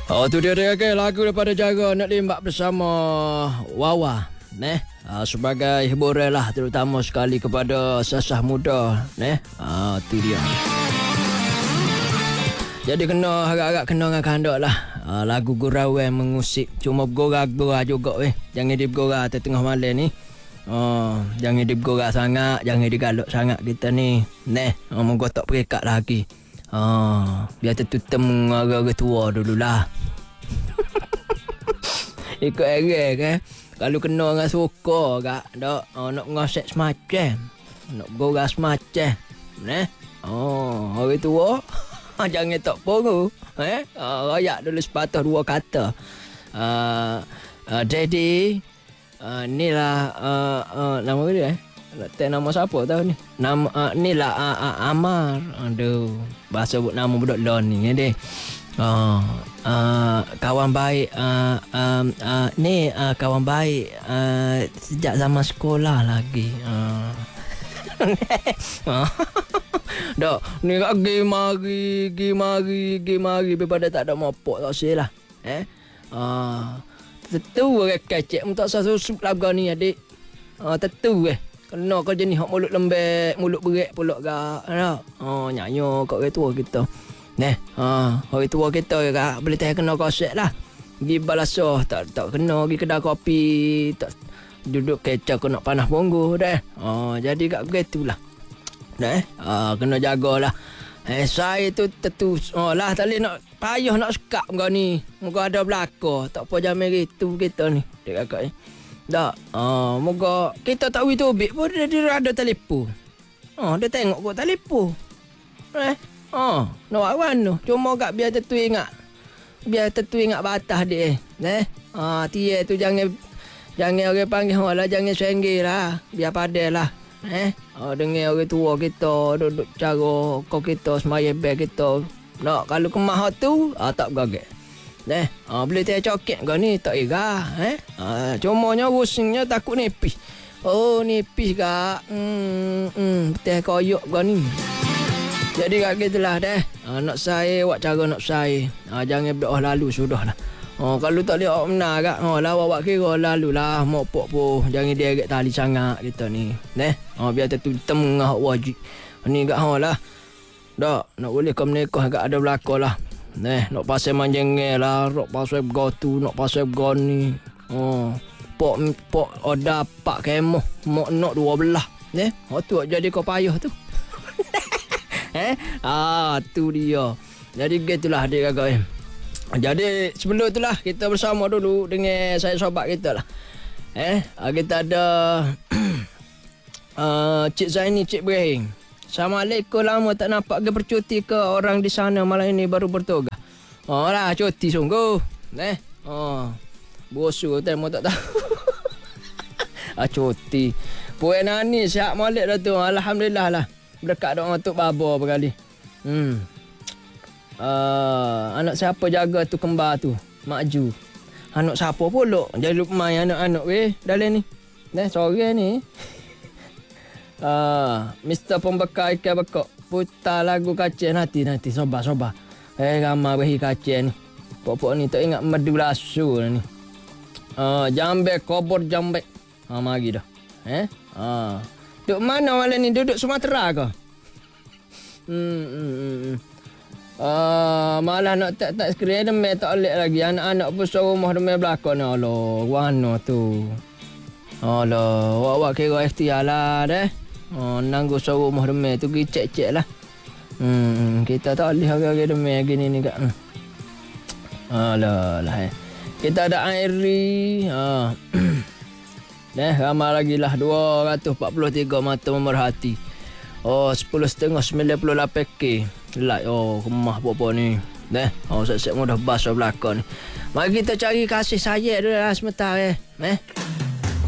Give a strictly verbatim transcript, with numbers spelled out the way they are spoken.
Oh, tu dia dia okay, lagu daripada Jara nak limbak bersama Wawa, neh. Uh, sebagai hiburan lah, terutama sekali kepada sasah muda, neh. Ah, uh, tu dia. Jadi kena agak-agak kena dengan kandak lah. Uh, lagu gurau yang mengusik, cuma bergora-gora juga weh. Jangan digora tengah malam ni. Oh, jangan digora sangat, jangan digalak sangat kita ni. Neh, uh, moga tak perekat lagi. Oh, biar tertutem orang-orang tua dululah. Ikut erek kan. Kalau kena dengan suka kak, dak oh, nak ngosek semacam. Nak gora semacam. Neh. Oh, orang tua jangan tak poru. Eh? Uh, royak dulu sepatah dua kata. Uh, uh, Daddy, uh, ni lah uh, uh, nama dia eh. Tak nama siapa tahu ni. Nama uh, ni lah uh, uh, Amar. Aduh, bahasa buat nama budak lon ni deh. Oh, uh, kawan baik uh, um, uh, ni uh, kawan baik uh, sejak zaman sekolah lagi. Uh. Dak, ni kak gi mari, gi mari, gi mari daripada tak ada mopok tak sih lah. Eh? Ah, tentu orang kecek mu tak usah susup lagu ni adik. Ah, tentu eh. Kena kau jenis hak mulut lembek, mulut berat pula kak. Ada. Oh, nyanyo kat orang tua kita. Neh, ah, orang tua kita kak boleh tak kena kosek lah. Gi balasoh tak tak kena gi kedai kopi, tak duduk kecak kau nak panas punggu dah. Oh, jadi kat begitulah. Dah eh. Ah, kena jagalah. Eh, saya tu tentu oh lah tak boleh nak payah nak sekap kau ni. Moga ada belaka. Tak apa jamin gitu kita ni. Dek kakak ni. Tak. Ah, moga kita tak wit ubik pun dia, dia ada telefon. Oh, dia tengok kau telefon. Eh. Oh, nak buat mana? Cuma kat biar tentu ingat. Biar tentu ingat batas dia. Eh. Ah, tie tu jangan jangan orang panggil lah, jangan senggil lah. Biar padai lah. Eh, oh, dengar orang tua kita duduk cara kau kita semaya beg kita. Nak kalau kemah tu, ah, tak bergagak. Eh, ah, boleh teh coket kau ni tak ira, eh. Ah, cumanya rusingnya takut nipis. Oh, nipis kak. Hmm, hmm, teh koyok kau ni. Jadi kat gitulah deh. Ah, nak saya buat cara nak saya. Ah, jangan berdoa lalu sudahlah. Oh, kalau tak lihat benar kak. Oh, lah awak kira lalulah mopok pun. Jangan dia agak tali sangat kita ni. Neh. Oh, biar tentu tengah wajib. Ni kak ha lah. Dak, nak boleh kau menikah agak ada belaka lah. Neh, nak pasal manjengel lah, nak pasal gotu, nak pasal gon ni. Oh, pok pok oda pak kemoh, mak nak dua belah. Neh, oh tu jadi kau payah tu. eh? Ah, tu dia. Jadi gitulah dia kakak. Jadi sebelum itulah kita bersama dulu dengan saya sobat kita lah. Eh, kita ada uh, Cik Zaini, Cik Ibrahim. Assalamualaikum, lama tak nampak ke bercuti ke orang di sana malam ini baru bertugas. Oh lah, cuti sungguh. Eh, oh. Bosu tu mau tak tahu. ah cuti. Puan Nani siap molek dah tu. Alhamdulillah lah. Berkat doa untuk baba berkali. Hmm. Uh, anak siapa jaga tu kembar tu? Mak Ju. Anak siapa pula? Jadi lupa main anak-anak weh dalam ni. Dah sore ni. Uh, Mister Pembekal ikan bekok. Putar lagu kacang nanti nanti sobat-sobat. Eh ramai behi kacang ni. Pokok ni tak ingat madu lasu ni. Uh, jambe kobor jambe. Ha mari dah. Eh? Ha. Duduk mana malam ni? Duduk Sumatera ke? Hmm hmm hmm. Uh, malah nak tak tak skrin demai tak lek lagi. Anak-anak pun suruh rumah demai belakang ni. Allah, warna tu. Allah, awak-awak kira ikhtiar lah dah. Oh, nanggu suruh rumah demai tu pergi cek-cek lah. Hmm, kita tak boleh hari-hari demai gini ni kak. Hmm. Alah, lah eh. Kita ada Airi. Ha. Dah ramai lagi lah dua ratus empat puluh tiga mata memerhati. Oh, sepuluh setengah sembilan puluh lapan K. Like, oh, kemah apa-apa ni. Dah, oh, siap-siap mudah bas belakang ni. Mari kita cari kasih sayang dulu lah sebentar eh. Eh.